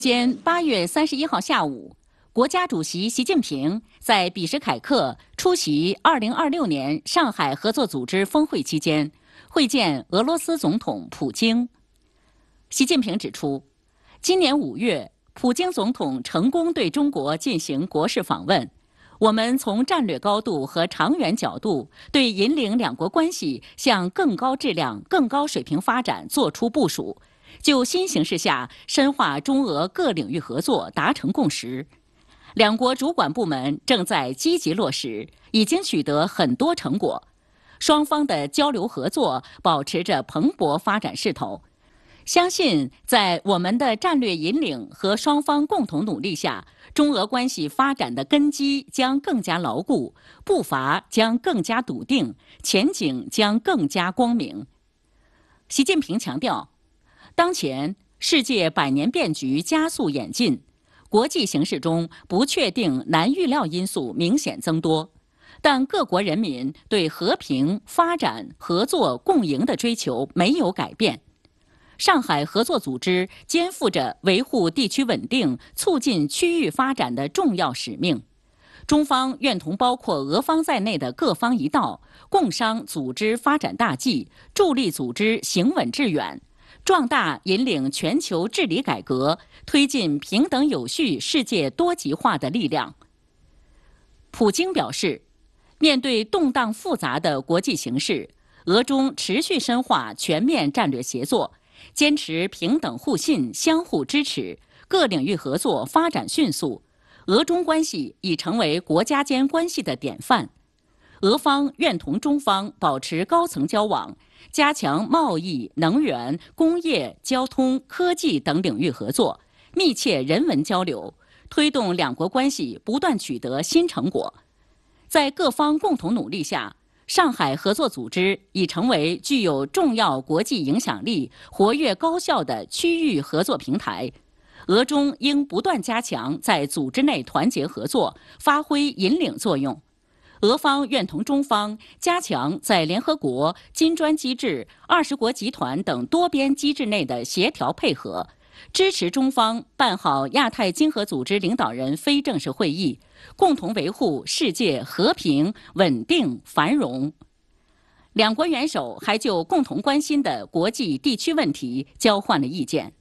间8月31号下午，国家主席习近平在比什凯克出席2026年上海合作组织峰会期间，会见俄罗斯总统普京。习近平指出，今年5月，普京总统成功对中国进行国事访问。我们从战略高度和长远角度，对引领两国关系向更高质量、更高水平发展作出部署。就新形势下深化中俄各领域合作达成共识，两国主管部门正在积极落实，已经取得很多成果。双方的交流合作保持着蓬勃发展势头。相信在我们的战略引领和双方共同努力下，中俄关系发展的根基将更加牢固，步伐将更加笃定，前景将更加光明。习近平强调，当前世界百年变局加速演进，国际形势中不确定、难预料因素明显增多，但各国人民对和平、发展、合作、共赢的追求没有改变。上海合作组织肩负着维护地区稳定、促进区域发展的重要使命。中方愿同包括俄方在内的各方一道，共商组织发展大计，助力组织行稳致远，壮大引领全球治理改革、推进平等有序世界多极化的力量。普京表示，面对动荡复杂的国际形势，俄中持续深化全面战略协作，坚持平等互信、相互支持，各领域合作发展迅速。俄中关系已成为国家间关系的典范。俄方愿同中方保持高层交往，加强贸易、能源、工业、交通、科技等领域合作，密切人文交流，推动两国关系不断取得新成果。在各方共同努力下，上海合作组织已成为具有重要国际影响力、活跃高效的区域合作平台。俄中应不断加强在组织内团结合作，发挥引领作用。俄方愿同中方加强在联合国、金砖机制、20国集团等多边机制内的协调配合，支持中方办好亚太经合组织领导人非正式会议，共同维护世界和平、稳定、繁荣。两国元首还就共同关心的国际地区问题交换了意见。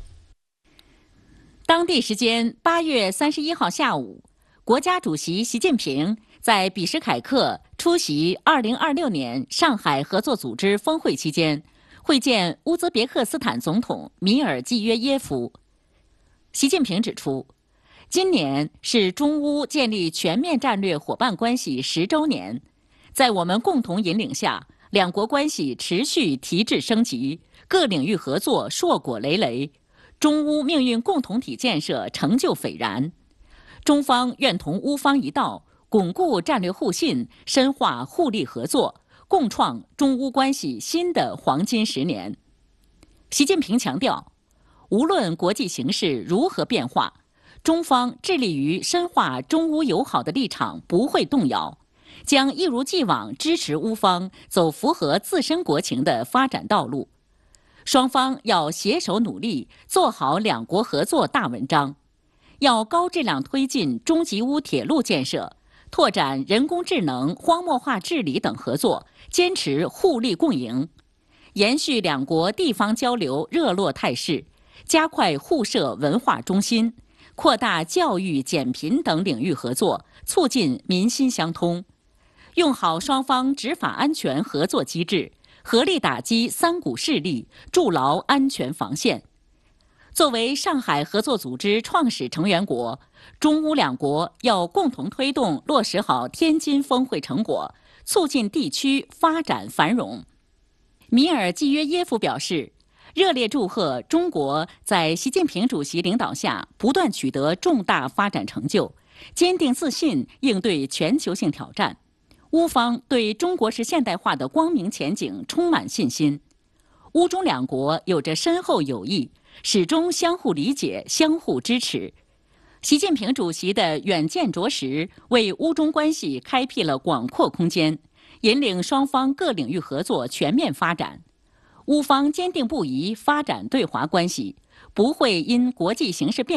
当地时间8月31号下午，国家主席习近平在比什凯克出席2026年上海合作组织峰会期间，会见乌兹别克斯坦总统米尔济约耶夫。习近平指出，今年是中乌建立全面战略伙伴关系10周年，在我们共同引领下，两国关系持续提质升级，各领域合作硕果累累，中乌命运共同体建设成就斐然。中方愿同乌方一道，巩固战略互信，深化互利合作，共创中乌关系新的黄金10年。习近平强调，无论国际形势如何变化，中方致力于深化中乌友好的立场不会动摇，将一如既往支持乌方走符合自身国情的发展道路。双方要携手努力，做好两国合作大文章，要高质量推进中吉乌铁路建设，拓展人工智能、荒漠化治理等合作，坚持互利共赢，延续两国地方交流热络态势，加快互设文化中心，扩大教育、减贫等领域合作，促进民心相通，用好双方执法安全合作机制，合力打击三股势力，筑牢安全防线。作为上海合作组织创始成员国，中乌两国要共同推动落实好天津峰会成果，促进地区发展繁荣。米尔济约耶夫表示，热烈祝贺中国在习近平主席领导下不断取得重大发展成就，坚定自信应对全球性挑战。乌方对中国式现代化的光明前景充满信心。乌中两国有着深厚友谊，始终相互理解、相互支持。习近平主席的远见卓识，为乌中关系开辟了广阔空间，引领双方各领域合作全面发展。乌方坚定不移发展对华关系，不会因国际形势变